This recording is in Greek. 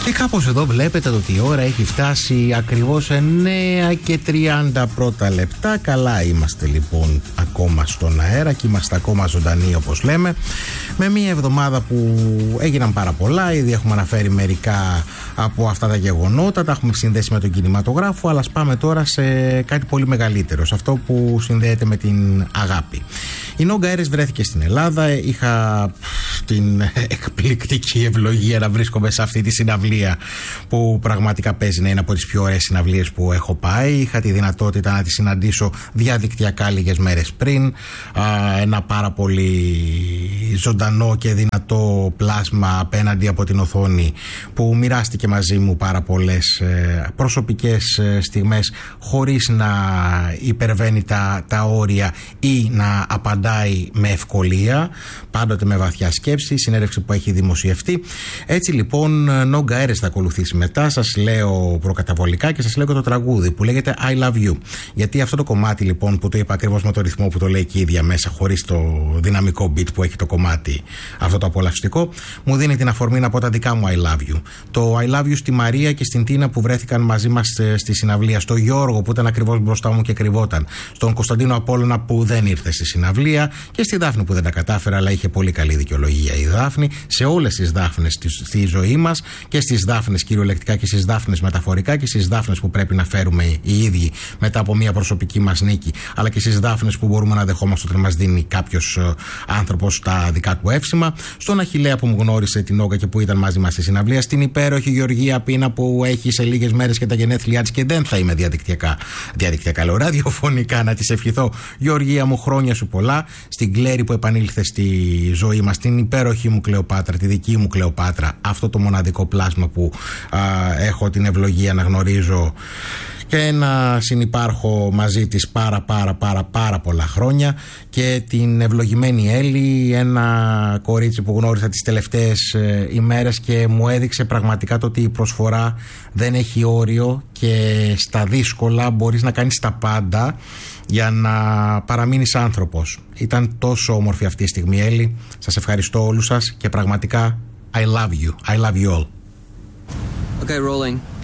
Και κάπως εδώ βλέπετε ότι η ώρα έχει φτάσει ακριβώς 9:30 λεπτά. Καλά είμαστε λοιπόν ακόμα στον αέρα και είμαστε ακόμα ζωντανοί, όπως λέμε, με μια εβδομάδα που έγιναν πάρα πολλά. Ήδη έχουμε αναφέρει μερικά από αυτά τα γεγονότα, τα έχουμε συνδέσει με τον κινηματογράφο, αλλά πάμε τώρα σε κάτι πολύ μεγαλύτερο, σε αυτό που συνδέεται με την αγάπη. Η Νόγκα Έρες βρέθηκε στην Ελλάδα. Είχα την εκπληκτική ευλογία να βρίσκομαι σε αυτή τη συναυλία, που πραγματικά παίζει να είναι από τις πιο ωραίες συναυλίες που έχω πάει. Είχα τη δυνατότητα να τη συναντήσω διαδικτυακά λίγες μέρες πριν. Ένα πάρα πολύ ζωντανό και δυνατό πλάσμα απέναντι από την οθόνη, που μοιράστηκε μαζί μου πάρα πολλές προσωπικές στιγμές, χωρίς να υπερβαίνει τα όρια ή να απαντάει με ευκολία, πάντοτε με βαθιά σκέψη. Συνέντευξη που έχει δημοσιευτεί. Έτσι λοιπόν, Νόγκα Έρες θα ακολουθήσει μετά. Σας λέω προκαταβολικά και σας λέω και το τραγούδι που λέγεται I Love You. Γιατί αυτό το κομμάτι λοιπόν, που το είπα ακριβώς με το ρυθμό που το λέει και η ίδια μέσα, χωρίς το δυναμικό beat που έχει το κομμάτι αυτό το απολαυστικό, μου δίνει την αφορμή να πω τα δικά μου I Love You. Το I Love You στη Μαρία και στην Τίνα που βρέθηκαν μαζί μας στη συναυλία, στο Γιώργο που ήταν ακριβώς μπροστά μου και κρυβόταν, στον Κωνσταντίνο Απόλλωνα που δεν ήρθε στη συναυλία, και στη Δάφνη που δεν τα κατάφερα, αλλά είχε πολύ καλή δικαιολογία η Δάφνη. Σε όλες τις Δάφνες στη ζωή μας, και στις Δάφνες κυριολεκτικά και στις Δάφνες μεταφορικά, και στις Δάφνες που πρέπει να φέρουμε οι ίδιοι μετά από μια προσωπική μας νίκη, αλλά και στις Δάφνες που μπορούμε να δεχόμαστε όταν μας δίνει κάποιος άνθρωπος τα δικά του εύσημα. Στον Αχιλλέα που μου γνώρισε την Νόγκα και που ήταν μαζί μας στη συναυλία. Στην υπέροχη Γεωργία Πίνα που έχει σε λίγες μέρες και τα γενέθλιά της και δεν θα είμαι διαδικτυακά λέω, ραδιοφωνικά να της ευχηθώ, Γεωργία μου, χρόνια σου πολλά. Στην Κλέρη που επανήλθε στη ζωή μας, την υπέροχη μου Κλεοπάτρα, τη δική μου Κλεοπάτρα, αυτό το μοναδικό πλάσμα που έχω την ευλογία να γνωρίζω και να συνυπάρχω μαζί της πάρα πολλά χρόνια, και την ευλογημένη Έλλη, ένα κορίτσι που γνώρισα τις τελευταίες ημέρες και μου έδειξε πραγματικά το ότι η προσφορά δεν έχει όριο και στα δύσκολα μπορείς να κάνεις τα πάντα για να παραμείνεις άνθρωπος. Ήταν τόσο όμορφη αυτή η στιγμή, Έλλη. Σας ευχαριστώ όλους σας και πραγματικά I love you. I love you all. Okay, rolling.